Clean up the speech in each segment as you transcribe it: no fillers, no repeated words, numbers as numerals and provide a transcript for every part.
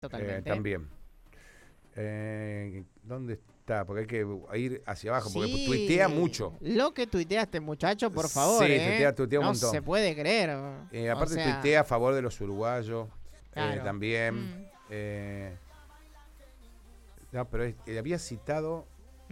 Totalmente. También. ¿Dónde está? Porque hay que ir hacia abajo, porque Sí, tuitea mucho. Lo que tuitea este muchacho, por favor. Sí, tuitea un no montón. se puede creer. Aparte tuitea a favor de los uruguayos. Claro. También. No, pero había citado.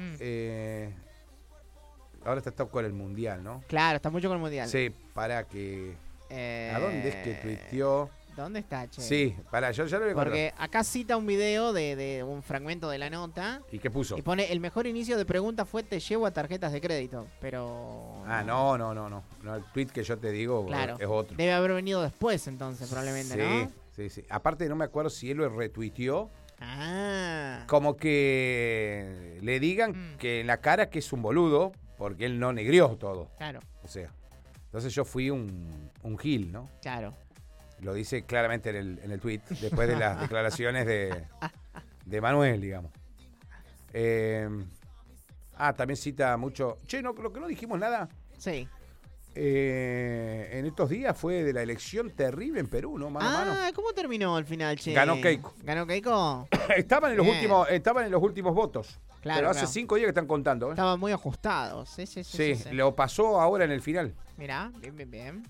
Ahora está con el Mundial, ¿no? Claro, está mucho con el Mundial. Sí, para que. ¿A dónde es que tuiteó? ¿Dónde está, che? Sí, para, yo ya lo voy a encontrar. Porque acá cita un video de un fragmento de la nota. ¿Y qué puso? Y pone, el mejor inicio de pregunta fue te llevo a tarjetas de crédito. Pero... No. El tweet que yo te digo claro, es otro. debe haber venido después entonces, probablemente, ¿no? Sí. Aparte no me acuerdo si él lo retuiteó. Ah. Como que le digan que en la cara que es un boludo, porque él no negrió todo. Claro. O sea, entonces yo fui un gil, ¿no? Claro. Lo dice claramente en el tweet, después de las declaraciones de Manuel, digamos. También cita mucho. Che, no, lo que no dijimos nada. Sí. En estos días fue de la elección terrible en Perú, ¿no? Mano a mano. ¿Cómo terminó al final, che? Ganó Keiko. ¿Ganó Keiko? Estaban en los últimos votos. Claro, pero hace 5 días que están contando, ¿eh? Estaban muy ajustados. Sí. Lo pasó ahora en el final. Mirá, bien.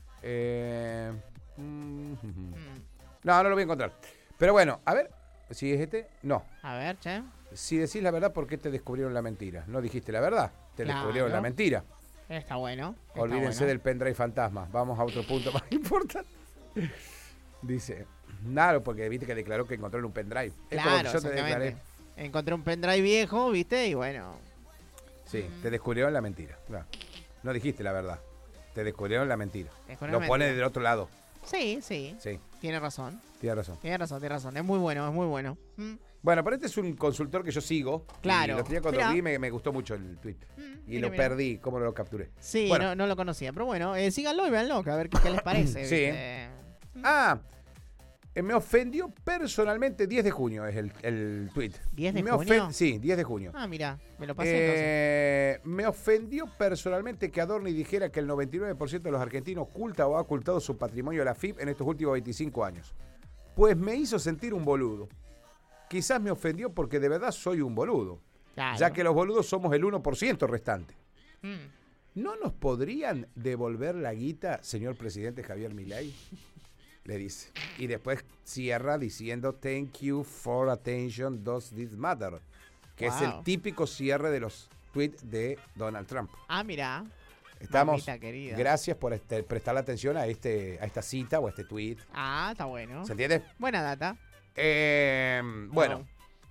No lo voy a encontrar. Pero bueno, a ver, si es este, no. A ver, che. Si decís la verdad, ¿por qué te descubrieron la mentira? No dijiste la verdad, te descubrieron la mentira. Está bueno. Olvídense del pendrive fantasma. Vamos a otro punto más importante. Dice, claro, porque viste que declaró que encontró un pendrive. Claro, es como que yo te declaré. Encontré un pendrive viejo, viste, y bueno. Sí, te descubrieron la mentira. No dijiste la verdad. Te descubrieron la mentira. Lo pone del otro lado. Sí. Tiene razón. Tiene razón. Es muy bueno. Bueno, pero este es un consultor que yo sigo. Claro. Y lo tenía cuando vi, me gustó mucho el tweet. Y lo perdí, ¿cómo no lo capturé? Sí, bueno. no lo conocía. Pero bueno, síganlo y véanlo, a ver qué les parece. Sí. Me ofendió personalmente 10 de junio es el tweet. ¿10 de junio? Sí, 10 de junio. Mira, me lo pasé entonces. Me ofendió personalmente que Adorni dijera que el 99% de los argentinos oculta o ha ocultado su patrimonio a la FIP en estos últimos 25 años. Pues me hizo sentir un boludo. Quizás me ofendió porque de verdad soy un boludo. Claro. Ya que los boludos somos el 1% restante. ¿No nos podrían devolver la guita, señor presidente Javier Milei? Le dice. Y después cierra diciendo thank you for attention, does this matter? Que es el típico cierre de los tweets de Donald Trump. Mira. Estamos. Querida. Gracias por prestar la atención a esta cita o a este tweet. Está bueno. ¿Se entiende? Buena data. Bueno.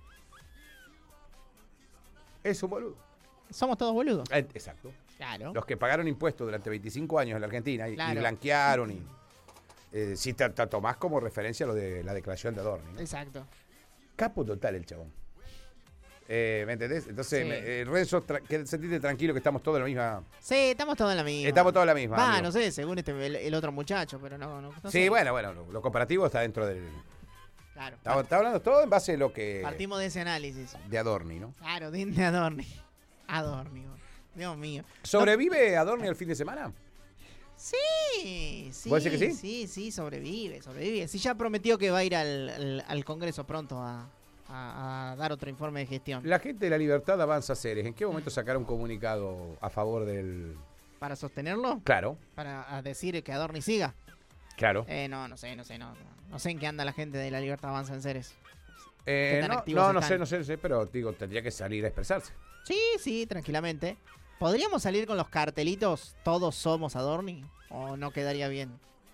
Es un boludo. Somos todos boludos. Exacto. Claro. Los que pagaron impuestos durante 25 años en la Argentina y blanquearon y... si te tomás como referencia lo de la declaración de Adorni, ¿no? Exacto. Capo total el chabón. ¿Me entendés? Entonces, Renzo, sentite tranquilo que estamos todos en la misma... Sí, estamos todos en la misma. Estamos todos en la misma. No sé, según el otro muchacho, pero no sí, sé. bueno, lo comparativo está dentro del... Claro. Está hablando todo en base a lo que... Partimos de ese análisis. De Adorni, ¿no? Claro, de Adorni. Adorni, Dios mío. ¿Sobrevive Adorni al fin de semana? Sí. ¿Vos decís que sí? Sí, sobrevive. Sí, ya prometió que va a ir al Congreso pronto a dar otro informe de gestión. La gente de La Libertad Avanza Ceres, ¿en qué momento sacará un comunicado a favor del...? ¿Para sostenerlo? Claro. ¿Para decir que Adorni siga? Claro. No sé. No sé en qué anda la gente de La Libertad Avanza en Ceres. No sé, pero digo, tendría que salir a expresarse. Sí, tranquilamente. ¿Podríamos salir con los cartelitos todos somos Adorni? ¿O no quedaría bien?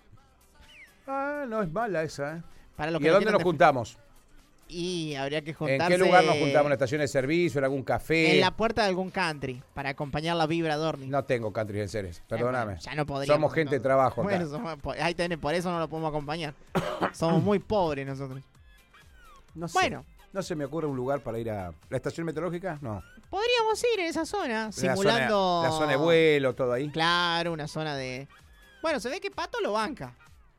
No es mala esa, ¿eh? ¿Y a dónde nos juntamos? Y habría que juntarse... ¿En qué lugar nos juntamos? ¿En la estación de servicio? ¿En algún café? En la puerta de algún country, para acompañar la vibra Adorni. No tengo country en Ceres, perdóname. Ya no podríamos. Somos gente de trabajo. Bueno, ahí tenés, por eso no lo podemos acompañar. Somos muy pobres nosotros. No sé. Bueno. ¿No se me ocurre un lugar para ir a la estación meteorológica? No. Podríamos ir en esa zona, simulando... La zona de vuelo, todo ahí. Claro, una zona de... Bueno, se ve que Pato lo banca.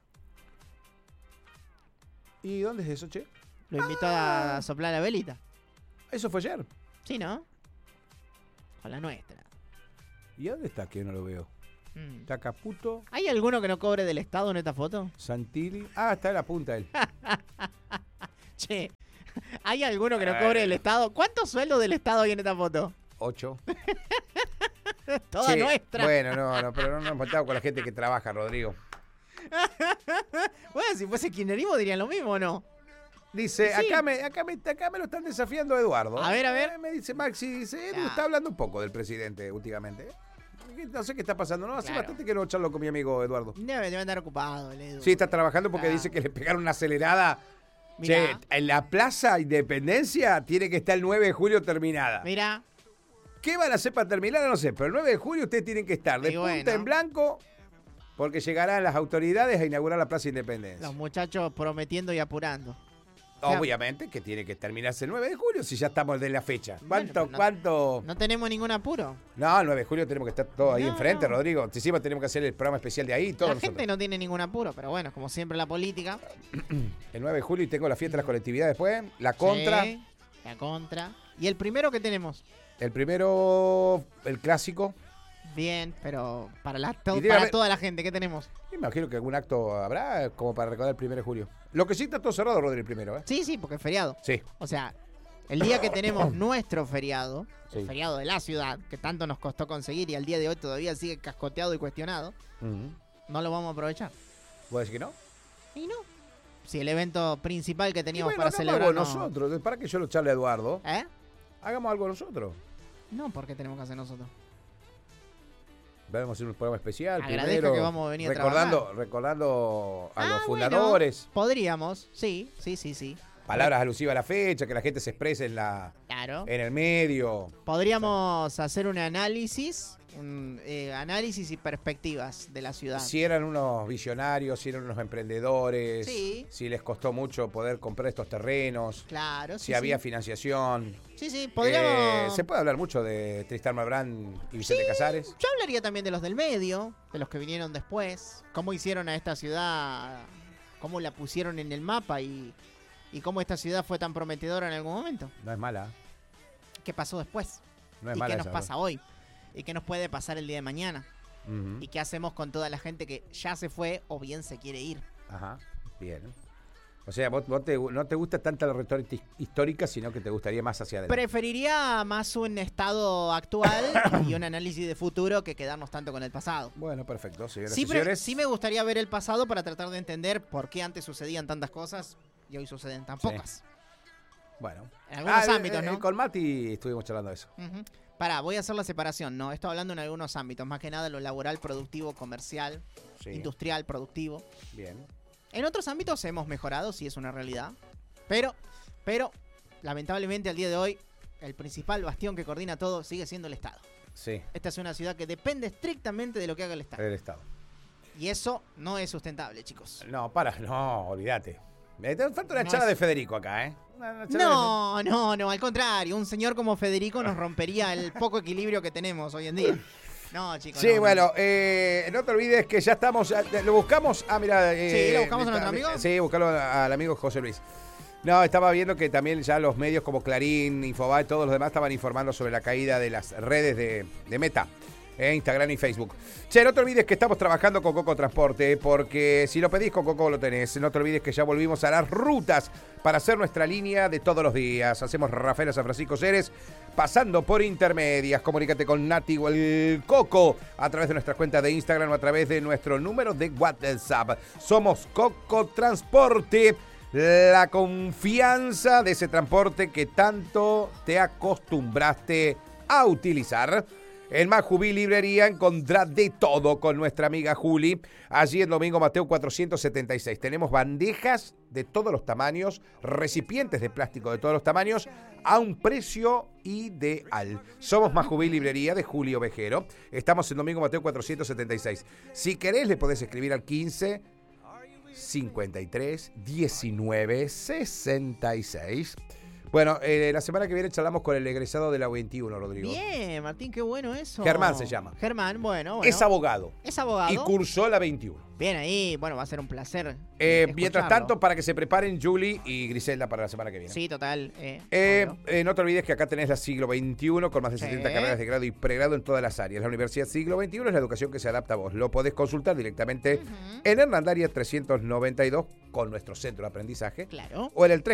¿Y dónde es eso, che? Lo invitó a soplar la velita. ¿Eso fue ayer? Sí, ¿no? Con la nuestra. ¿Y dónde está que no lo veo? Está Caputo. ¿Hay alguno que no cobre del Estado en esta foto? Santilli. Está en la punta él. Che, ¿hay alguno que no cobre el Estado? ¿Cuántos sueldos del Estado hay en esta foto? 8. Toda nuestra. Bueno, no, pero no nos matamos con la gente que trabaja, Rodrigo. Bueno, si fuese kirchnerismo dirían lo mismo, ¿o no? Dice, Sí. acá me lo están desafiando Eduardo. A ver. Me dice Maxi, dice, Edu Ya. está hablando un poco del presidente últimamente. No sé qué está pasando, ¿no? Hace Claro. bastante que no charlo con mi amigo Eduardo. Debe andar ocupado el Edu. Sí, está trabajando porque Claro. dice que le pegaron una acelerada. Mirá. Che, en la Plaza Independencia tiene que estar el 9 de julio terminada. Mira, ¿Qué van a hacer para terminar? No sé, pero el 9 de julio ustedes tienen que estar de Y punta bueno. en blanco porque llegarán las autoridades a inaugurar la Plaza Independencia. los muchachos prometiendo y apurando. Obviamente que tiene que terminarse el 9 de julio si ya estamos de la fecha. Bueno, pero no- ¿Cuánto? No tenemos ningún apuro. No, el 9 de julio tenemos que estar todos ahí No, enfrente, no. Rodrigo. Encima tenemos que hacer el programa especial de ahí. Todos La nosotros. gente no tiene ningún apuro, pero bueno, como siempre la política. El 9 de julio y tengo la fiesta de las colectividades después. La contra. Sí, la contra. Y el primero que tenemos. El primero, el clásico. Bien, pero para, Y dígame- para toda la gente, ¿qué tenemos? Me imagino que algún acto habrá como para recordar el 1 de julio. Lo que sí está todo cerrado, Rodrigo, el primero, ¿eh? Sí, porque es feriado. Sí. O sea, el día que tenemos nuestro feriado, Sí. el feriado de la ciudad, que tanto nos costó conseguir y al día de hoy todavía sigue cascoteado y cuestionado, no lo vamos a aprovechar. ¿Vos decís que no? Y no. Si el evento principal que Y teníamos bueno, para hagamos celebrar. algo nosotros. Para que yo lo charle a Eduardo. ¿Eh? Hagamos algo nosotros. No, ¿por qué tenemos que hacer nosotros? Vamos a hacer un programa especial. Agradezca primero, que vamos a venir a recordando a los bueno, fundadores. podríamos, sí. Palabras alusivas a la fecha, que la gente se exprese en Claro. el medio. Podríamos hacer un análisis, análisis y perspectivas de la ciudad. Si eran unos visionarios, si eran unos emprendedores, Sí. si les costó mucho poder comprar estos terrenos, Claro, si había financiación. Sí, podríamos... Se puede hablar mucho de Tristán Malbrán y Vicente Casares. Yo hablaría también de los del medio, de los que vinieron después, cómo hicieron a esta ciudad, cómo la pusieron en el mapa y cómo esta ciudad fue tan prometedora en algún momento. No es mala, ¿Qué pasó después? no es ¿Y mala qué nos esa, pasa hoy? ¿Y qué nos puede pasar el día de mañana? Ujú. ¿Y qué hacemos con toda la gente que ya se fue o bien se quiere ir? Ajá, bien. O sea, vos no te gusta tanta la retórica histórica, sino que te gustaría más hacia adelante. Preferiría más un estado actual y un análisis de futuro que quedarnos tanto con el pasado. Bueno, perfecto, señoras Sí, y señores. sí me gustaría ver el pasado para tratar de entender por qué antes sucedían tantas cosas y hoy suceden tan Sí. pocas. Bueno. En algunos ámbitos, ¿no? Con Mati estuvimos charlando de eso. Ujú. Pará, voy a hacer la separación, ¿no? Estoy hablando en algunos ámbitos, más que nada lo laboral, productivo, comercial, Sí, industrial, productivo. bien. En otros ámbitos hemos mejorado, sí es una realidad. Pero, lamentablemente al día de hoy, el principal bastión que coordina todo sigue siendo el Estado. Sí, Esta es una ciudad que depende estrictamente de lo que haga el Estado. el Estado. Y eso no es sustentable, chicos. No, olvídate. Me falta una No charla es- de Federico acá, ¿eh? Una charla No, al contrario. Un señor como Federico nos rompería el poco equilibrio que tenemos hoy en día. No, chicos. Sí, no, bueno, no. no te olvides que ya estamos, lo buscamos. Ah, mira. Sí, ¿lo buscamos a nuestro amigo? Sí, buscarlo al amigo José Luis. No, estaba viendo que también ya los medios como Clarín, Infobae, todos los demás estaban informando sobre la caída de las redes de Meta, Instagram y Facebook. Che, no te olvides que estamos trabajando con Coco Transporte, porque si lo pedís con Coco lo tenés. No te olvides que ya volvimos a las rutas para hacer nuestra línea de todos los días. Hacemos Rafaela San Francisco Ceres, pasando por intermedias. Comunícate con Nati o el Coco a través de nuestra cuenta de Instagram o a través de nuestro número de WhatsApp. Somos Coco Transporte, la confianza de ese transporte que tanto te acostumbraste a utilizar. En Majubí Librería encontrás de todo con nuestra amiga Juli. Allí en Domingo Mateo 476. Tenemos bandejas de todos los tamaños, recipientes de plástico de todos los tamaños, a un precio ideal. Somos Majubí Librería de Julio Vejero. Estamos en Domingo Mateo 476. Si querés, le podés escribir al 15 53 19 66. Bueno, la semana que viene charlamos con el egresado de la 21, Rodrigo. Bien, Martín, qué bueno eso. Germán se llama. Germán, bueno. Es abogado. Es abogado. Y cursó la 21. Bien ahí, bueno, va a ser un placer. Mientras tanto, para que se preparen Julie y Griselda para la semana que viene. Sí, total. No te olvides que acá tenés la Siglo XXI con más de 70 carreras de grado y pregrado en todas las áreas. La Universidad Siglo XXI es la educación que se adapta a vos. Lo podés consultar directamente en Hernandaria 392 con nuestro centro de aprendizaje. Claro. O en el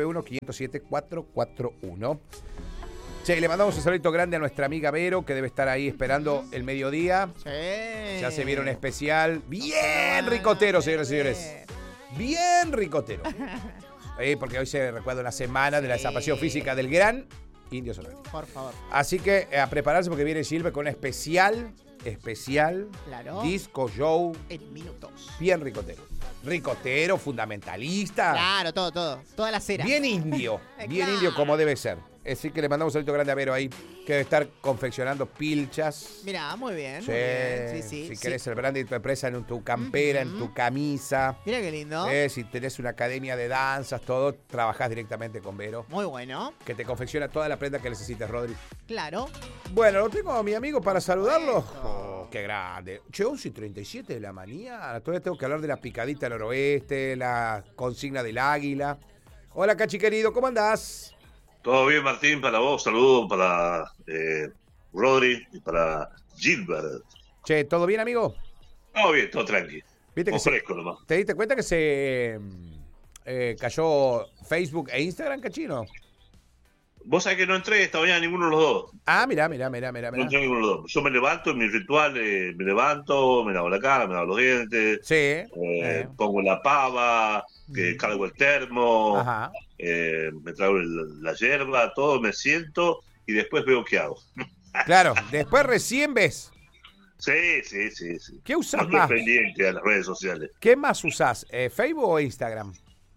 3491-507-441. Che, le mandamos un saludito grande a nuestra amiga Vero, que debe estar ahí esperando el mediodía. Sí. Ya se vieron especial. Bien ricotero, señores y señores. Bien ricotero. Porque hoy se recuerda una semana de la desaparición física del gran Indio Solari. Por favor. Así que a prepararse porque viene Silve con un especial claro. disco show. En minutos. Bien ricotero. Ricotero, fundamentalista. Claro, todo. Toda la cera. Bien indio. Bien Claro. indio como debe ser. Así que le mandamos un saludo grande a Vero ahí, que debe estar confeccionando pilchas. Mirá, muy bien. Sí, Muy bien. Sí. Si querés el branding de tu empresa en tu campera, en tu camisa. Mira qué lindo. Si tenés una academia de danzas, todo, trabajás directamente con Vero. Muy bueno. Que te confecciona toda la prenda que necesites, Rodri. Claro. Bueno, lo tengo a mi amigo para saludarlo. Eso. Oh, qué grande. Che, 11:37 de la mañana. Todavía tengo que hablar de la picadita del noroeste, la consigna del águila. Hola, Cachi querido, ¿cómo andás? Todo bien, Martín, para vos, saludos para Rodri y para Gilbert. Che, ¿todo bien, amigo? Todo bien, todo tranqui. ¿Viste que fresco nomás. ¿Te diste cuenta que se cayó Facebook e Instagram, Cachino? Vos sabés que no entré esta mañana a ninguno de los dos. Ah, mirá. No entré a ninguno de los dos. Yo me levanto en mi ritual, me levanto, me lavo la cara, me lavo los dientes, Sí. pongo la pava, que cargo el termo, Ajá. me traigo la yerba, todo, me siento y después veo qué hago. Claro, después recién ves. Sí. ¿Qué usás No más? estoy pendiente a las redes sociales. ¿Qué más usás? ¿Facebook o Instagram?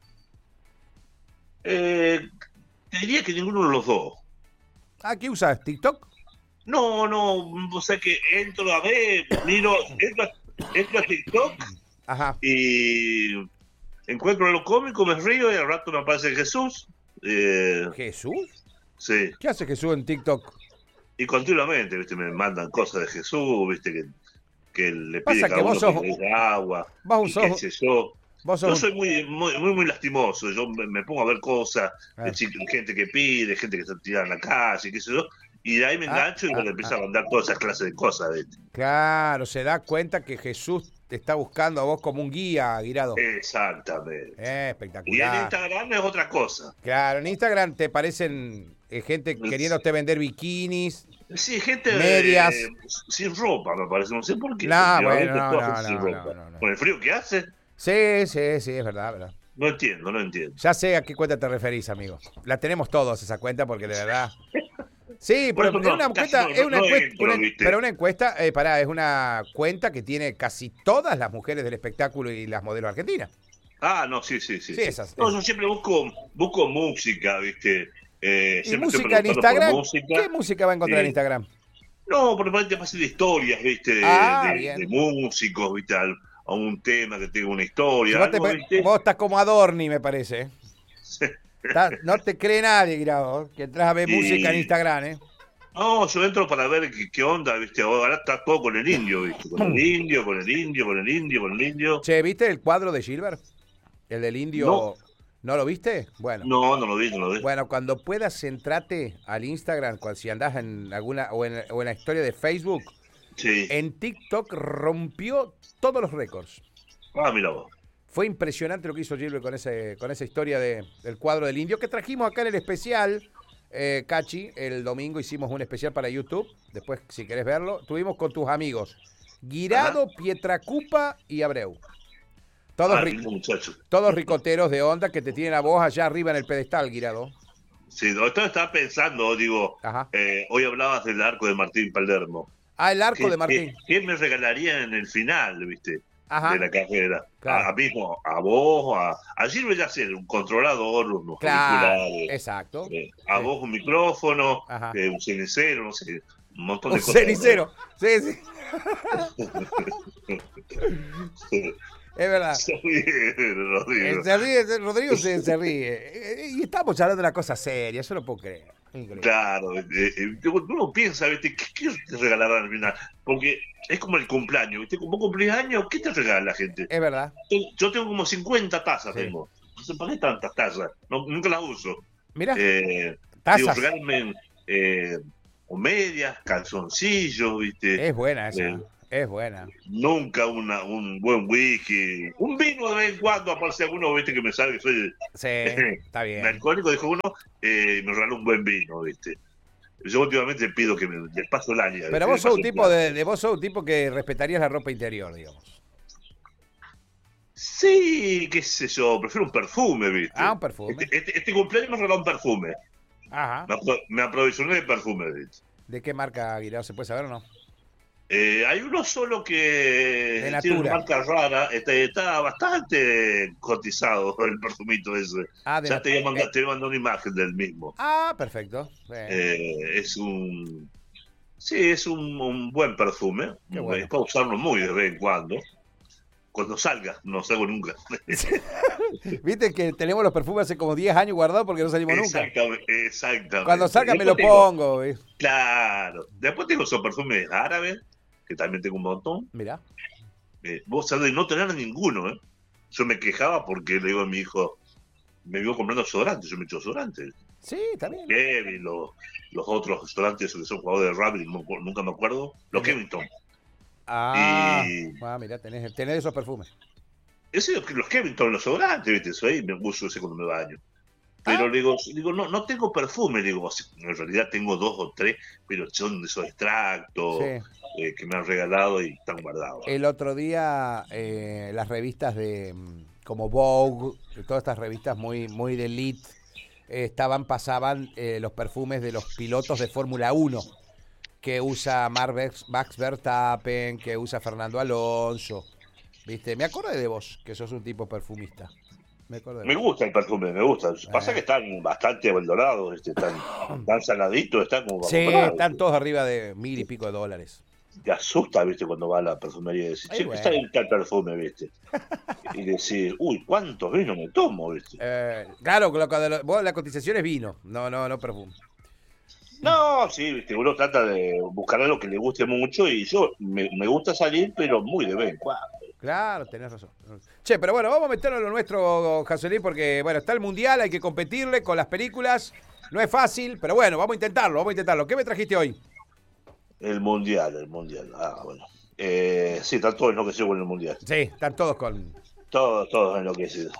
Te diría que ninguno de los dos. Ah, ¿qué usás? ¿TikTok? No, o sea que entro a ver, miro, entro a TikTok Ajá. y encuentro lo cómico, me río y al rato me aparece Jesús. ¿Jesús? Sí, ¿Qué hace Jesús en TikTok? y continuamente, viste, me mandan cosas de Jesús, viste, que le pide Pasa cada que uno vos sos- que le dé agua, vos y sos- qué sé yo. Vos Yo sos soy muy lastimoso, yo me pongo a ver cosas, Ah. de gente que pide, gente que está tirada en la calle, qué sé yo, y de ahí me engancho y me empieza a mandar todas esas clases de cosas, ¿viste? Claro, se da cuenta que Jesús te está buscando a vos como un guía, Guirado. Exactamente. Y en Espectacular. Instagram es otra cosa. Claro, en Instagram te parecen gente queriéndote vender bikinis. Sí, gente Medias. sin ropa, me parece. No sé por qué. No, últimamente bueno, toda no, gente sin no, ropa. no. Con el frío que hace, Sí, es verdad. no entiendo. Ya sé a qué cuenta te referís, amigo. La tenemos todos esa cuenta porque de verdad. Sí, pero Bueno, es una casi encuesta, no es una encuesta, entro, ¿viste? pero una encuesta, es una cuenta que tiene casi todas las mujeres del espectáculo y las modelos argentinas. Ah, no, sí. Sí, esas. No, yo siempre busco música, ¿viste? Y Siempre estoy música en preguntando por Instagram, música. ¿qué música va a encontrar en Instagram? No, porque me parece de historias, ¿viste? Bien. De músicos, ¿viste? A un tema que tenga una historia. Si algo, ¿viste? vos estás como Adorni, me parece. No te cree nadie, Grado, que entras a ver Sí. música en Instagram, ¿eh? No, yo entro para ver qué onda, ¿viste? Ahora está todo con el indio, ¿viste? Con el indio. Che, ¿viste el cuadro de Gilbert? El del indio. No. ¿No lo viste? Bueno. No lo vi. Bueno, cuando puedas, entrate al Instagram, si andás en alguna o en la historia de Facebook. Sí. En TikTok rompió todos los récords. Ah, mira vos. Fue impresionante lo que hizo Gilbert con esa historia del cuadro del indio que trajimos acá en el especial. Cachi, el domingo hicimos un especial para YouTube. Después, si querés verlo, tuvimos con tus amigos Guirado, Pietracupa y Abreu. Lindo muchacho. Todos ricoteros de onda que te tienen a vos allá arriba en el pedestal, Guirado. Sí, estaba pensando, digo, Ajá. hoy hablabas del arco de Martín Palermo. Ah, el arco de Martín. ¿Qué me regalaría en el final, viste? Ajá. De la carrera. Claro. A vos, a Gilbert ya sé, un controlador, unos Claro, auriculares. exacto. A vos un micrófono, Ajá. un cenicero, no sé, un montón de Un cosas. cenicero. Sí. Es verdad. Se ríe, Rodrigo. Rodrigo se ríe. Y estamos hablando de una cosa seria, yo no puedo creer. Increíble. Claro, uno piensa, ¿viste? ¿Qué te regalarán al final? Porque es como el cumpleaños, ¿viste? Como cumplís años, ¿qué te regala la gente? Es verdad. Yo tengo como 50 tazas, Sí. tengo. No sé para qué tantas tazas, nunca las uso. Mirá, Digo, tazas. regálenme o medias, calzoncillos, ¿viste? Es buena esa. Eh, Es buena. Nunca un buen whisky. Un vino de vez en cuando, aparece alguno, ¿viste? Que me sabe que soy Sí, está un bien. alcohólico, dijo uno, me regaló un buen vino, ¿viste? Yo últimamente pido que me les paso el año. Pero vos sos un tipo vos sos un tipo que respetarías la ropa interior, digamos. Sí, qué sé yo, prefiero un perfume, ¿viste? Ah, un perfume. Este cumpleaños me regaló un perfume. Ajá. Me aprovisioné de perfume, ¿viste? ¿De qué marca, Guirao? ¿Se puede saber o no? Hay uno solo que De tiene una Natura. marca rara, está bastante cotizado el perfumito ese. Ah, de Ya Nat- te voy a mandar una imagen del mismo. Ah, perfecto. Es un... Sí, es un buen perfume. Qué bueno. Es para usarlo muy de vez en cuando. Cuando salga, no salgo nunca. Viste que tenemos los perfumes hace como 10 años guardados porque no salimos nunca. Exactamente. Cuando salga me lo Después tengo- pongo. ¿Ves? Claro. Después tengo esos perfumes árabes, que también tengo un montón. Mirá. Vos sabés de no tener ninguno, ¿eh? Yo me quejaba porque le digo a mi hijo, me vio comprando desodorantes, yo me echo desodorantes. Sí, está bien. Kevin, los otros desodorantes que son jugadores de rugby, nunca me acuerdo, los Kevington. Ah, Y- mirá, tenés esos perfumes. Los Kevington, los desodorantes, ¿viste? Eso ahí me uso ese cuando me baño. Pero le digo, no tengo perfume, le digo, en realidad tengo 2 o 3, pero son de esos extractos Sí. que me han regalado y están guardados. El otro día las revistas de como Vogue, todas estas revistas muy de elite, pasaban los perfumes de los pilotos de Fórmula 1 que usa Max Verstappen, que usa Fernando Alonso. ¿Viste? Me acordé de vos, que sos un tipo perfumista. Me gusta el perfume, me gusta. Pasa que están bastante abandonados, tan saladitos, están como... Sí, están todos arriba de 1.000 y pico de dólares. Te asusta, ¿viste? Cuando va a la perfumería y decís, che, bueno. está bien tal perfume, ¿viste? Y decís, uy, ¿cuántos vinos me tomo, ¿viste? Claro, vos la cotización es vino, no perfume. No, sí, ¿viste? Uno trata de buscar algo que le guste mucho y yo me gusta salir, pero muy de vez en cuando. Claro, tenés razón. Che, pero bueno, vamos a meternos en lo nuestro, Jasolín, porque bueno, está el Mundial, hay que competirle con las películas. No es fácil, pero bueno, vamos a intentarlo. ¿Qué me trajiste hoy? El mundial. Ah, bueno. Sí, están todos enloquecidos con el mundial. Sí, están todos con... Todos enloquecidos.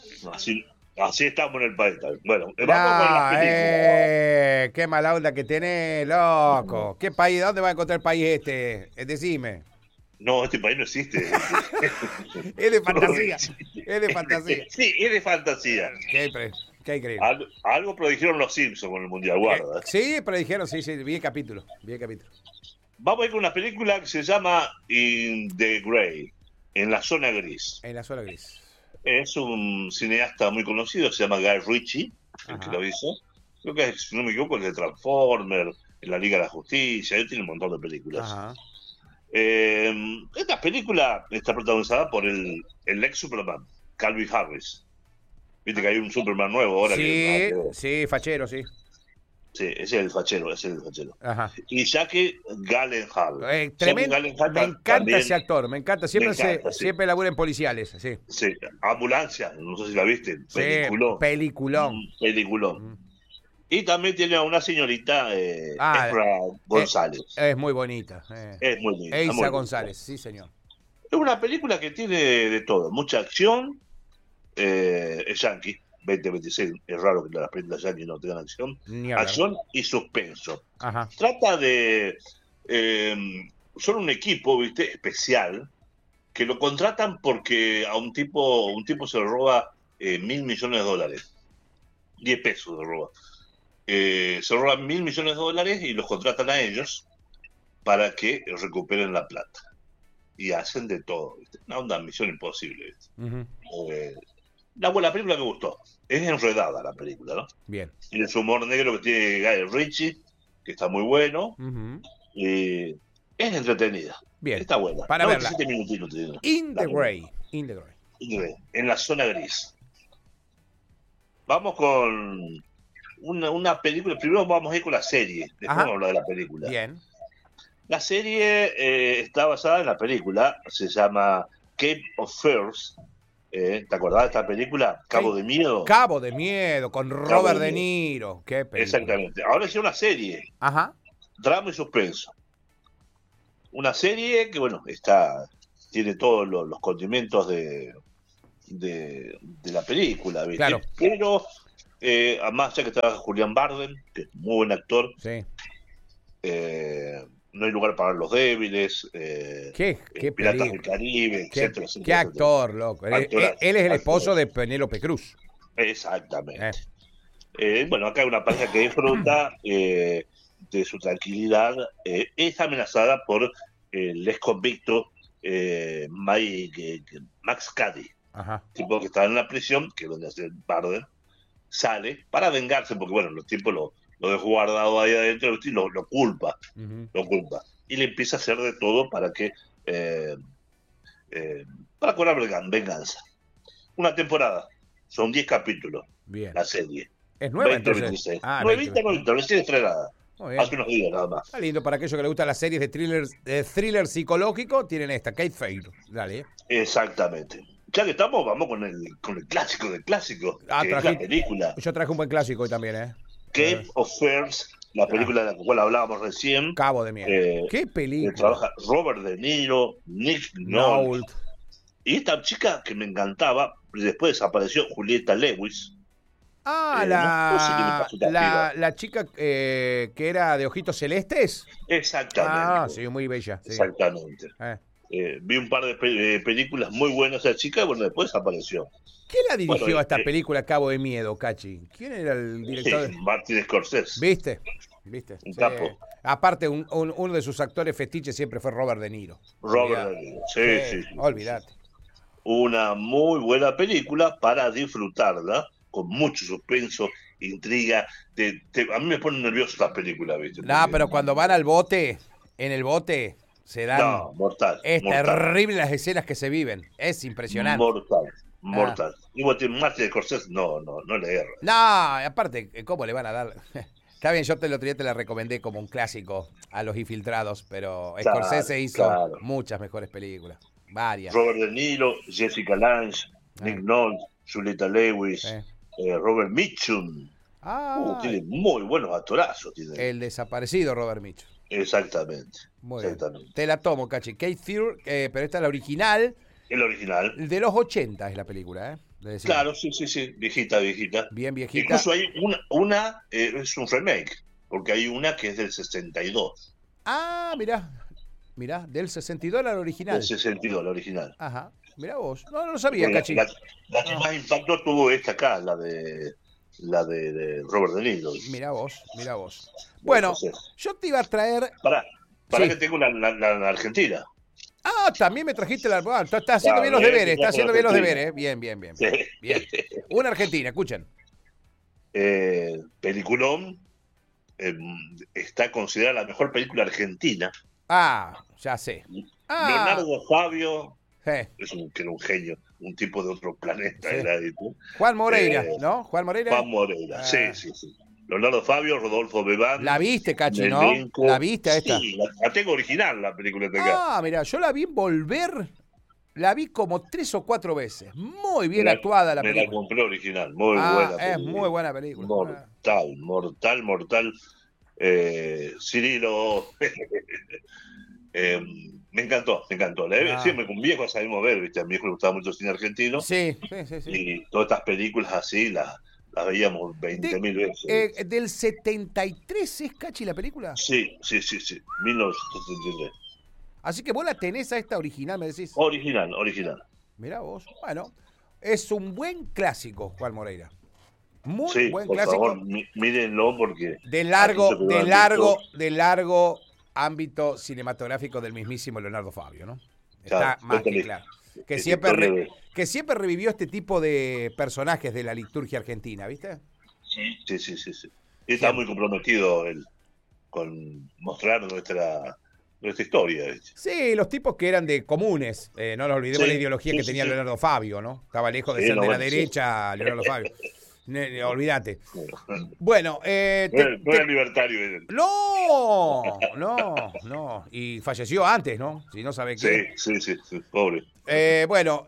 Así estamos en el país. Bueno, vamos con las películas. Qué mala onda que tenés, loco. ¿Qué país? ¿Dónde va a encontrar el país este? Decime. No, este país no existe. Es de fantasía. Es de fantasía. Sí, es de fantasía. Qué increíble. Algo predijeron los Simpsons con el mundial, guarda. Sí, predijeron, sí, vi el capítulo. Vamos a ir con una película que se llama In the Grey, en la zona gris. En la zona gris. Es un cineasta muy conocido, se llama Guy Ritchie, el que lo hizo. Creo que, si no me equivoco, es de Transformers, en la Liga de la Justicia, él tiene un montón de películas. Ajá. Esta película está protagonizada por el ex Superman, Calvin Harris. Viste que hay un Superman nuevo ahora. Sí, fachero, sí. Sí, ese es el fachero. Ajá. Y Jake Gyllenhaal. Tremendo. Jake Gyllenhaal Me encanta también, ese actor, me encanta. Siempre sí. siempre labura en policiales, sí. Sí, Ambulancia, no sé si la viste. Peliculón. Peliculón. Y también tiene a una señorita, Ezra González. Es muy bonita. Es muy bonita. Eiza González, sí, señor. Es una película que tiene de todo. Mucha acción. Es yankee. 2026, es raro que las películas yankee no tengan acción. Acción y suspenso. Ajá. Trata de... son un equipo, ¿viste? Especial, que lo contratan porque a un tipo se le roba $1.000 millones. 10 pesos se roba. Se roban $1.000 millones y los contratan a ellos para que recuperen la plata. Y hacen de todo, ¿viste? Una onda Misión Imposible, ¿viste? Uh-huh. La película me gustó. Es enredada la película, ¿no? Bien. Y el humor negro que tiene Guy Ritchie, que está muy bueno. Uh-huh. Es entretenida. Bien. Está buena. Para verla. In the Grey. En la zona gris. Vamos con una película. Primero vamos a ir con la serie, después Ajá. vamos a hablar de la película. Bien. La serie está basada en la película, se llama Cape of Fears. ¿Te acordás de esta película? Cabo de Miedo. Cabo de Miedo, con Robert De Niro. Qué película. Exactamente. Ahora es una serie, Ajá. drama y suspenso. Una serie que, bueno, tiene todos los condimentos de la película, ¿viste? Claro. Pero, además, ya que trabaja Julián Bardem, que es muy buen actor, Sí. No hay lugar para los débiles, Qué Piratas película. del Caribe, Qué, etcétera, qué etcétera. actor, loco. Él Actorazo, es el esposo actorazo. de Penélope Cruz. Exactamente. Bueno, acá hay una pareja que disfruta de su tranquilidad. Es amenazada por el ex convicto Max Cady, Ajá. tipo que está en la prisión, que es donde hace Bardem, sale para vengarse, porque bueno, los tipos lo dejó guardado ahí adentro y lo culpa, Ujú. lo culpa. Y le empieza a hacer de todo para que para cobrar venganza. Una temporada, son 10 capítulos Bien. la serie. Es nueva, entonces. 2026. Ah, Nuevita, recién estrenada. Muy bien. Hace unos días nada más. Está lindo para aquellos que les gustan las series de thriller psicológico. Tienen esta, Cape Fear. Dale. Exactamente. Ya que estamos, vamos con el clásico del clásico, que es la trajiste- película Yo traje un buen clásico hoy también, ¿eh? Cape of Fears, la película de la cual hablábamos recién. Cabo de Miedo. Qué película. Trabaja Robert De Niro, Nick Nolte. Nolte. Y esta chica que me encantaba, después desapareció, Julieta Lewis. Ah, no sé qué le pasó a esta piba. la chica que era de ojitos celestes. Exactamente. Ah, sí, muy bella. Sí. Exactamente. Vi un par de películas muy buenas de esa chica y bueno, después desapareció. ¿Quién la dirigió Bueno, a esta película Cabo de Miedo, Cachi? ¿Quién era el director? Sí, Martin Scorsese. ¿Viste? Un capo. Aparte, uno de sus actores fetiches siempre fue Robert De Niro. Robert De Niro. Sí. Olvídate. Una muy buena película para disfrutarla, con mucho suspenso, intriga. A mí me ponen nervioso estas películas, ¿viste? No, pero cuando van al bote, en el bote, se dan... No, mortal. Es mortal, terrible las escenas que se viven. Es impresionante. Mortal. Y vos Martin Scorsese, no le erra. No, aparte, ¿cómo le van a dar? Está bien, yo el otro día te la recomendé como un clásico a los infiltrados, pero Scorsese hizo muchas mejores películas. Varias. Robert De Niro, Jessica Lange, Nick Nolte, Julieta Lewis, Robert Mitchum. Tiene muy buenos actorazos. El desaparecido Robert Mitchum. Exactamente. Muy bien. Te la tomo, Cachi. Cape Fear, pero esta es la original. El original. De los 80 es la película, ¿eh? Claro, sí. Viejita. Bien viejita. Incluso hay una es un remake, porque hay una que es del 62. Ah, mirá, del 62 a la original. Del 62, la original. Ajá, mirá vos. No lo sabía, Cachi. La que más impacto tuvo esta acá, la de Robert De Niro. Mirá vos. Bueno, yo te iba a traer... Pará que tengo la Argentina. Ah, también me trajiste la... Ah, estás haciendo bien los deberes, Bien. Sí. Bien. Una Argentina, escuchen. Peliculón. Está considerada la mejor película argentina. Ah, ya sé. Leonardo Fabio que era un genio, un tipo de otro planeta. Sí. Era, Juan Moreira, ¿no? Juan Moreira. Sí. Leonardo Fabio, Rodolfo Bebán. La viste, Cachi, ¿no? Melenco. ¿La viste a esta? Sí, la tengo original, la película de acá. Ah, mira, yo la vi volver. La vi como 3 o 4 veces. Muy bien actuada la película. Me la compré original, muy buena película. Es muy buena película. Mortal. Cirilo. Me encantó. Siempre con viejos sabemos ver, ¿viste? A mi hijo le gustaba mucho el cine argentino. Sí. Y todas estas películas así las veíamos 20.000 veces. ¿Del 73 es, Cachi, la película? Sí. 1973. Así que vos la tenés a esta original, me decís. Original. Mirá vos. Bueno, es un buen clásico, Juan Moreira. Muy buen por clásico. favor, mírenlo porque... De largo ámbito cinematográfico del mismísimo Leonardo Fabio, ¿no? Está más que claro. Que siempre revivió este tipo de personajes de la liturgia argentina, ¿viste? Sí. Y está muy comprometido él con mostrar nuestra historia, ¿viste? Sí, los tipos que eran de comunes. No nos olvidemos la ideología que tenía Leonardo Fabio, ¿no? Estaba lejos de ser de la derecha, Leonardo Fabio. Olvídate. Bueno, No era libertario él. No. Y falleció antes, ¿no? Si no sabe qué. Sí, pobre. Bueno,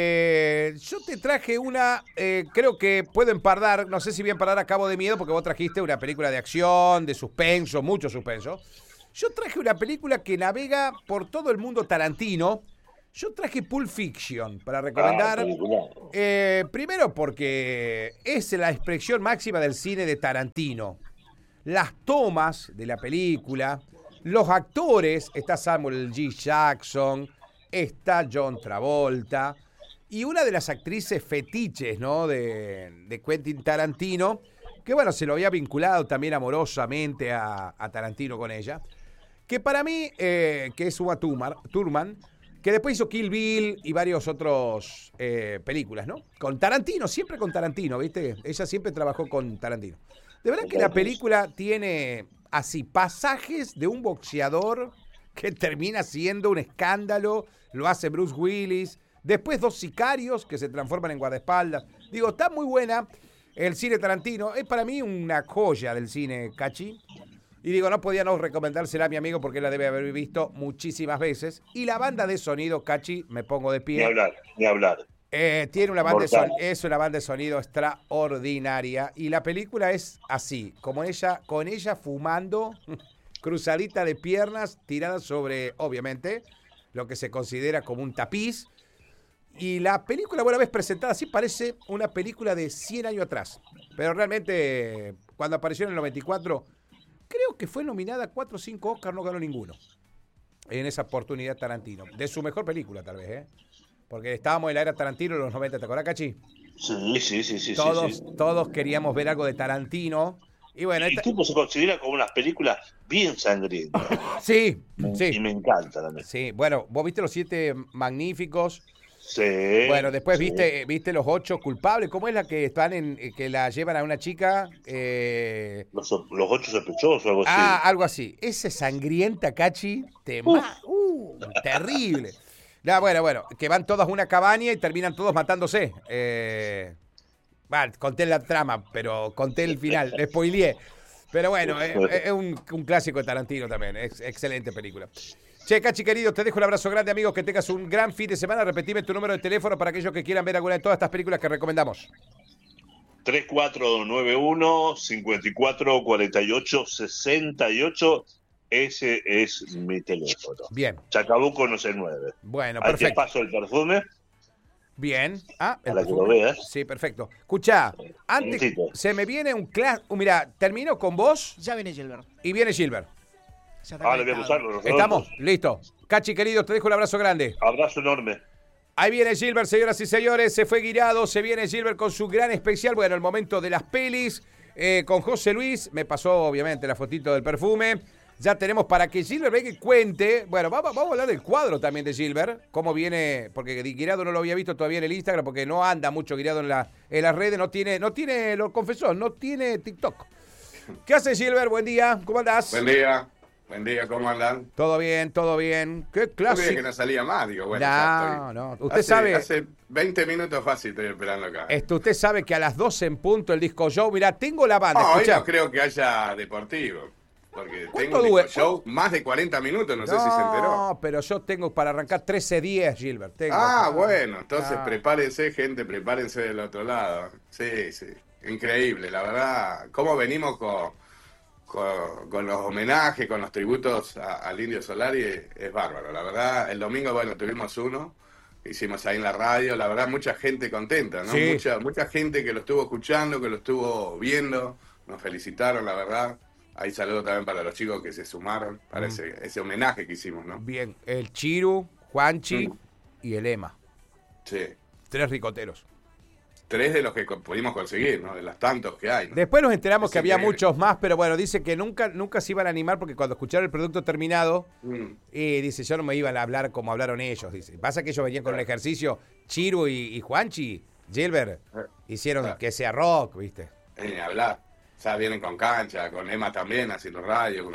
yo te traje una, creo que puedo empardar, no sé si voy a empardar a Cabo de Miedo, porque vos trajiste una película de acción, de suspenso, mucho suspenso. Yo traje una película que navega por todo el mundo Tarantino. Yo traje Pulp Fiction para recomendar. Primero porque es la expresión máxima del cine de Tarantino. Las tomas de la película, los actores, está Samuel G. Jackson, está John Travolta, y una de las actrices fetiches, ¿no?, de Quentin Tarantino, que bueno, se lo había vinculado también amorosamente a Tarantino con ella, que para mí, que es Uma Thurman, que después hizo Kill Bill y varios otros películas, ¿no? Con Tarantino, siempre con Tarantino, ¿viste? Ella siempre trabajó con Tarantino. De verdad que la película tiene así pasajes de un boxeador que termina siendo un escándalo, lo hace Bruce Willis, después 2 sicarios que se transforman en guardaespaldas. Digo, está muy buena el cine Tarantino, es para mí una joya del cine, Cachi. Y digo, no podía no recomendársela a mi amigo porque la debe haber visto muchísimas veces. Y la banda de sonido, Cachi, me pongo de pie. Ni hablar. Tiene una banda es una banda de sonido extraordinaria. Y la película es así, como con ella fumando, cruzadita de piernas, tirada sobre, obviamente, lo que se considera como un tapiz. Y la película, buena vez presentada así, parece una película de 100 años atrás. Pero realmente, cuando apareció en el 94... creo que fue nominada a 4 o 5 Oscars, no ganó ninguno. En esa oportunidad Tarantino. De su mejor película, tal vez, ¿eh? Porque estábamos en la era Tarantino en los 90, ¿te acordás, Cachi? Sí. Todos queríamos ver algo de Tarantino. Y bueno, el tipo se considera como unas películas bien sangrientas. Sí. Y me encanta también. Sí, bueno, vos viste Los 7 Magníficos. Sí. Bueno, después viste Los 8 Culpables. ¿Cómo es la que están que la llevan a una chica? Los 8 sospechosos, algo así. Algo así. Ese sangrienta, Cachi, terrible. No, bueno, que van todos a una cabaña y terminan todos matándose. Conté la trama, pero conté el final, spoileé. Pero bueno, es un clásico de Tarantino también, es excelente película. Che, Cachi querido, te dejo un abrazo grande, amigo, que tengas un gran fin de semana. Repetime tu número de teléfono para aquellos que quieran ver alguna de todas estas películas que recomendamos. 3491-5448-68. Ese es mi teléfono. Bien. Chacabuco no sé 9. Bueno, ahí perfecto. te paso el perfume. Bien. Para que lo veas. Sí, perfecto. Escuchá, antes se me viene un clásico. Mira, termino con vos. Ya viene Gilbert. Y viene Gilbert. Le voy a usarlo. ¿Estamos? Listo. Cachi, querido, te dejo un abrazo grande. Abrazo enorme. Ahí viene Gilbert, señoras y señores. Se fue Guirado, se viene Gilbert con su gran especial. Bueno, el momento de las pelis. Con José Luis. Me pasó, obviamente, la fotito del perfume. Ya tenemos para que Gilbert venga y cuente. Bueno, vamos a hablar del cuadro también de Gilbert. Cómo viene, porque Guirado no lo había visto todavía en el Instagram, porque no anda mucho Guirado en las redes. No tiene, lo confesó, no tiene TikTok. ¿Qué hace Gilbert? Buen día, ¿cómo andás? Buen día, ¿cómo andan? Todo bien. Qué clásico. Yo que no salía más, digo, bueno. No. Usted sabe. Hace 20 minutos fácil estoy esperando acá. Usted sabe que a las 12 en punto el disco show. Mirá, tengo la banda. Hoy no creo que haya deportivo. Porque tengo un disco show más de 40 minutos, no sé si se enteró. No, pero yo tengo para arrancar 13:10, Gilbert. Bueno, entonces prepárense, gente, prepárense del otro lado. Sí. Increíble, la verdad. ¿Cómo venimos con los homenajes, con los tributos al Indio Solari? Es bárbaro, la verdad. El domingo, bueno, tuvimos uno, hicimos ahí en la radio, la verdad, mucha gente contenta, ¿no? Sí. Mucha gente que lo estuvo escuchando, que lo estuvo viendo, nos felicitaron, la verdad. Ahí saludo también para los chicos que se sumaron para ese homenaje que hicimos, ¿no? Bien, el Chiru, Juanchi y el Ema. Sí. 3 ricoteros. 3 de los que pudimos conseguir, ¿no? De los tantos que hay, ¿no? Después nos enteramos que había muchos más, pero bueno, dice que nunca se iban a animar porque cuando escucharon el producto terminado, dice, yo no me iban a hablar como hablaron ellos, dice. Pasa que ellos venían con un ejercicio, Chiru y Juanchi, Gilbert, hicieron que sea rock, ¿viste? Ni hablar. O sea, vienen con cancha, con Emma también haciendo radio.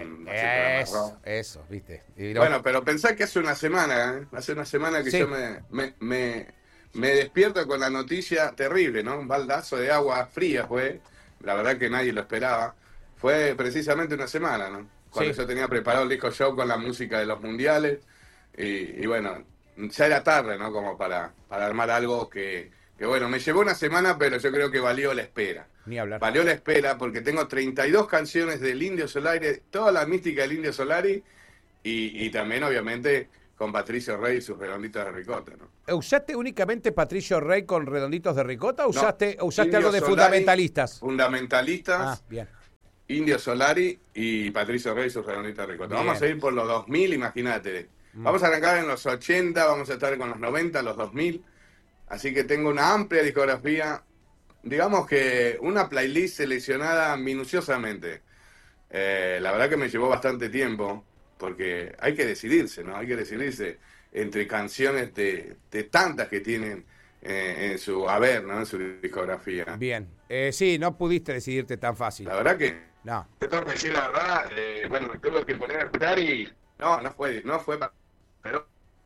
Eso, ¿viste? Bueno, pero pensá que hace una semana que sí. yo me despierto con la noticia terrible, ¿no? Un baldazo de agua fría fue, la verdad que nadie lo esperaba. Fue precisamente una semana, ¿no? Cuando Sí. yo tenía preparado el disco show con la música de los mundiales. Y bueno, ya era tarde, ¿no? Como para armar algo que, bueno, me llevó una semana, pero yo creo que valió la espera. Ni hablar. Valió la espera porque tengo 32 canciones del Indio Solari, toda la mística del Indio Solari y también, obviamente, con Patricio Rey y sus redonditos de ricota, ¿no? ¿Usaste únicamente Patricio Rey con redonditos de ricota o No, usaste Indio algo de Solari, fundamentalistas? Fundamentalistas, Ah, bien. Indio Solari y Patricio Rey y sus redonditos de ricota. Bien. Vamos a ir por los 2000, imagínate. Vamos a arrancar en los 80, vamos a estar con los 90, los 2000. Así que tengo una amplia discografía, digamos que una playlist seleccionada minuciosamente. La verdad que me llevó bastante tiempo, porque hay que decidirse, ¿no? Hay que decidirse entre canciones de tantas que tienen en su haber, ¿no? En su discografía. Bien. Sí, no pudiste decidirte tan fácil. La verdad que, No. te tengo que decir la verdad, bueno, me tuve que poner a esperar y no fue, pero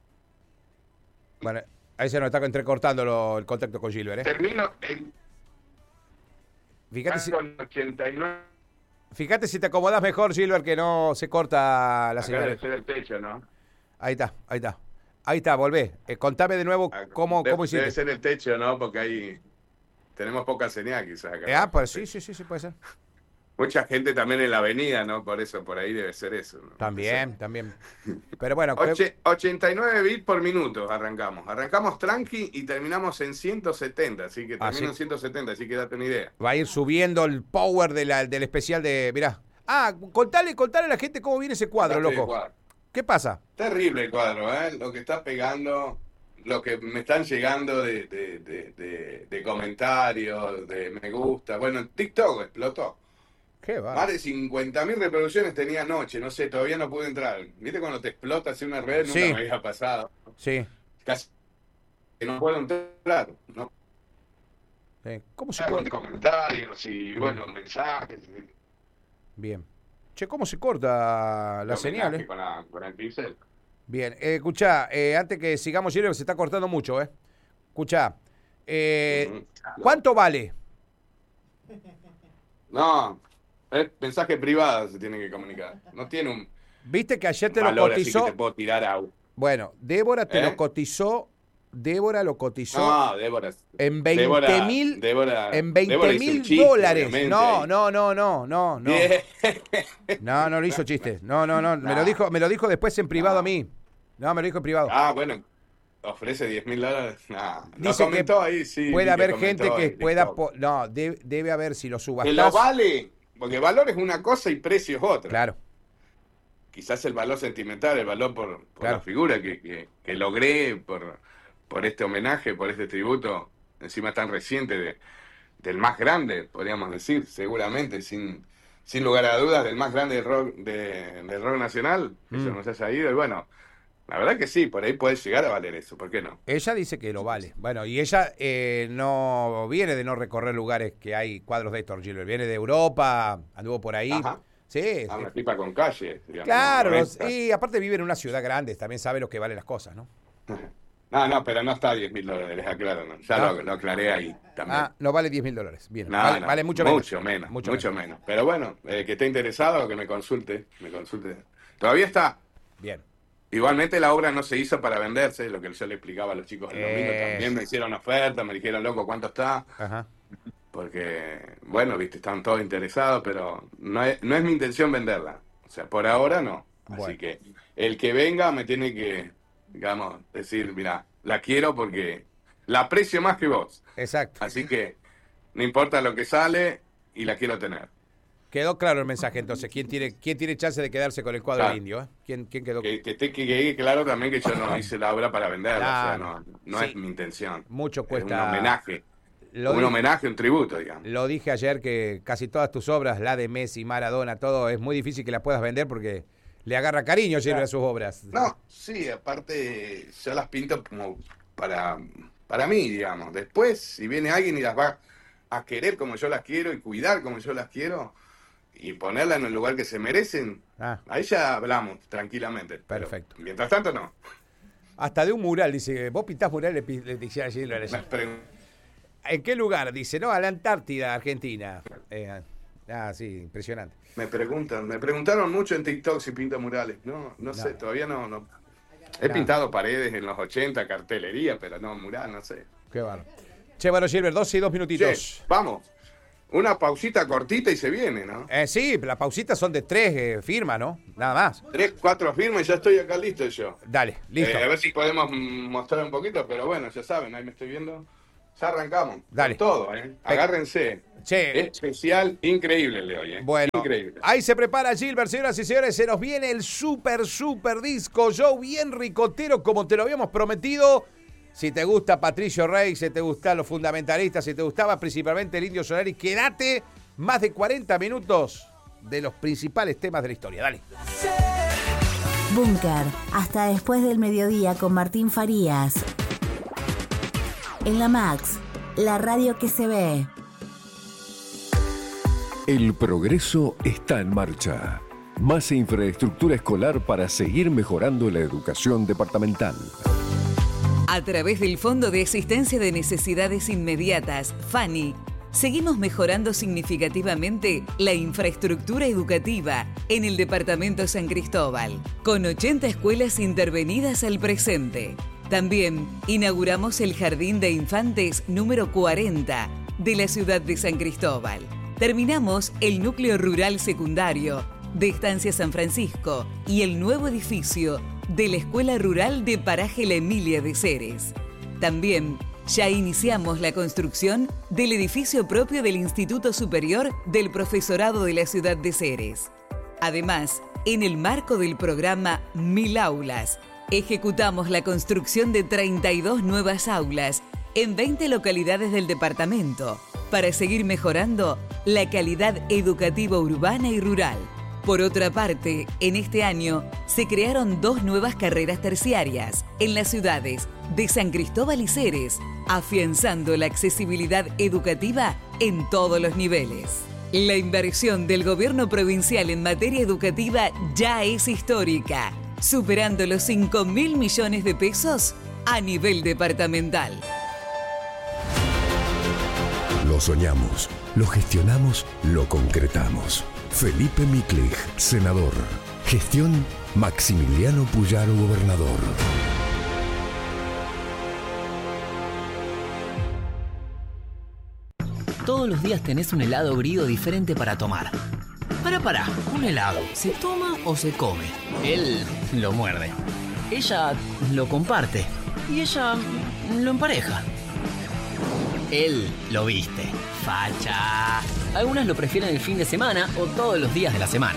Bueno, ahí se nos está entrecortando el contacto con Gilbert, ¿eh? termino en Fíjate si, 89. fíjate si te acomodas mejor, Gilbert, que no se corta la Acá señal. debe ser el techo, ¿no? Ahí está, ahí está. Ahí está, volvé. Contame de nuevo cómo Debe hiciste. ser el techo, ¿no? Porque ahí tenemos poca señal quizás acá. Pues sí, puede ser. Mucha gente también en la avenida, ¿no? Por eso, por ahí debe ser eso, ¿no? También. Pero bueno, creo- 89 bits por minuto arrancamos. Arrancamos tranqui y terminamos en 170, así que termino sí. en 170, así que date una idea. va a ir subiendo el power del especial de... Mirá. Ah, contale a la gente cómo viene ese cuadro, Date de loco. cuadro. ¿Qué pasa? Terrible el cuadro, ¿eh? Lo que está pegando, lo que me están llegando de comentarios, de me gusta. Bueno, en TikTok explotó. ¿Qué va? Más de 50.000 reproducciones tenía anoche, no sé, todavía no pude entrar. ¿Viste cuando te explota así una red? Nunca Sí. me había pasado. Sí. Casi que no puedo entrar, ¿no? ¿Cómo se Con corta? comentarios y, bueno, mensajes. Bien. Che, ¿cómo se corta la señal, eh? Con el pincel. Bien. Escuchá, antes que sigamos, Gilbert, se está cortando mucho, ¿eh? Escuchá. ¿Cuánto vale? No, es mensaje privado se tiene que comunicar. No tiene un Viste que ayer te lo valor así cotizó. que te puedo tirar a... Bueno, Débora te ¿Eh? lo cotizó. Débora lo cotizó No, Débora. en 20.000 Débora en Débora hizo un $20.000 chiste, dólares. obviamente, No, ahí. no. Bien. No, no lo hizo chiste. No. Me lo dijo después en privado a mí. No, me lo dijo en privado. Ah, bueno, ofrece $10.000. Nah, lo Dice comentó que ahí, sí. puede vi haber comentó gente que en pueda... TikTok. No, debe haber si lo Que subastás. lo vale, porque valor es una cosa y precio es otra. Claro. Quizás el valor sentimental, el valor por Claro. la figura que logré, por este homenaje, por este tributo, encima tan reciente del más grande, podríamos decir, seguramente, sin lugar a dudas, del más grande del rock nacional, que se nos haya ido. Y bueno, la verdad que sí, por ahí puede llegar a valer eso, ¿por qué no? Ella dice que lo vale. Bueno, y ella no viene de no recorrer lugares que hay cuadros de Héctor Gilbert. Viene de Europa, anduvo por ahí. Ajá. Sí. A una tipa con calle, digamos. Claro, ¿no? Honesta. y aparte vive en una ciudad grande, también sabe lo que valen las cosas, ¿no? No, pero no está a $10.000, les aclaro, ¿no? Ya No. lo aclaré ahí también. Ah, no vale $10.000. Bien, No, vale, no, vale mucho menos. Mucho menos. Pero bueno, que esté interesado, que me consulte. Todavía está. Bien. Igualmente la obra no se hizo para venderse, lo que yo le explicaba a los chicos el domingo. Eso. También me hicieron oferta, me dijeron, loco, ¿cuánto está? Ajá. Porque, bueno, viste, están todos interesados, pero no es mi intención venderla. O sea, por ahora no. Bueno. Así que el que venga me tiene que, digamos, decir, mira, la quiero porque la aprecio más que vos. Exacto. Así que no importa lo que sale y la quiero tener. Quedó claro el mensaje entonces. ¿Quién tiene chance de quedarse con el cuadro Claro. del indio? ¿Quién quedó? Que quede claro también que yo no hice la obra para venderla. Claro. O sea, no Sí. es mi intención. Mucho Es cuesta. un homenaje. Lo Un di- homenaje, un tributo, digamos. Lo dije ayer que casi todas tus obras, la de Messi, Maradona, todo, es muy difícil que las puedas vender porque le agarra cariño Gilbert a sus obras. No, sí, aparte yo las pinto como para mí, digamos. Después, si viene alguien y las va a querer como yo las quiero y cuidar como yo las quiero y ponerlas en el lugar que se merecen, Ah, ahí ya hablamos tranquilamente. Pero Perfecto. mientras tanto, no. Hasta de un mural, dice, vos pintás mural, le decía ayer. ¿En qué lugar? Dice, no, a la Antártida, Argentina. Sí, impresionante. Me preguntaron mucho en TikTok si pinta murales. No sé, todavía no. He pintado paredes en los 80, cartelería, pero no, mural, no sé. Qué bárbaro. Che, bueno, Gilbert, 12 y 2 minutitos. Che, vamos. Una pausita cortita y se viene, ¿no? Sí, las pausitas son de 3 firmas, ¿no? Nada más. 3, 4 firmas y ya estoy acá listo yo. Dale, listo. A ver si podemos mostrar un poquito, pero bueno, ya saben, ahí me estoy viendo. Ya arrancamos. Dale. Con todo, ¿eh? Agárrense. Che. Especial, increíble el de hoy, ¿eh? Bueno, increíble. Ahí se prepara Gilbert, señoras y señores, se nos viene el super disco show bien ricotero como te lo habíamos prometido. Si te gusta Patricio Rey, si te gustan los fundamentalistas, si te gustaba principalmente el Indio Solari, quédate más de 40 minutos de los principales temas de la historia. Dale. Búnker, hasta después del mediodía con Martín Farías. En la Max, la radio que se ve. El progreso está en marcha. Más infraestructura escolar para seguir mejorando la educación departamental. A través del Fondo de Asistencia de Necesidades Inmediatas, FANI, seguimos mejorando significativamente la infraestructura educativa en el departamento San Cristóbal, con 80 escuelas intervenidas al presente. También inauguramos el Jardín de Infantes número 40 de la ciudad de San Cristóbal. Terminamos el núcleo rural secundario de Estancia San Francisco y el nuevo edificio de la Escuela Rural de Paraje La Emilia de Ceres. También ya iniciamos la construcción del edificio propio del Instituto Superior del Profesorado de la ciudad de Ceres. Además, en el marco del programa 1000 Aulas, ejecutamos la construcción de 32 nuevas aulas en 20 localidades del departamento para seguir mejorando la calidad educativa urbana y rural. Por otra parte, en este año se crearon 2 nuevas carreras terciarias en las ciudades de San Cristóbal y Ceres, afianzando la accesibilidad educativa en todos los niveles. La inversión del gobierno provincial en materia educativa ya es histórica, superando los 5.000 millones de pesos a nivel departamental. Lo soñamos, lo gestionamos, lo concretamos. Felipe Miklich, senador. Gestión Maximiliano Puyaro, gobernador. Todos los días tenés un helado Grido diferente para tomar. Pará, ¿un helado se toma o se come? Él lo muerde. Ella lo comparte. Y ella lo empareja. Él lo viste. Facha. Algunas lo prefieren el fin de semana o todos los días de la semana.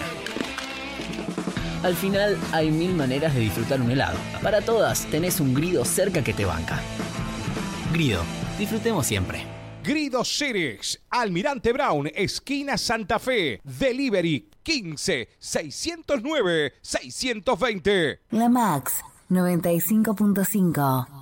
Al final hay 1000 maneras de disfrutar un helado. Para todas tenés un Grido cerca que te banca. Grido, disfrutemos siempre. Grido Ceres, Almirante Brown, esquina Santa Fe, Delivery 15 609 620. La Max 95.5.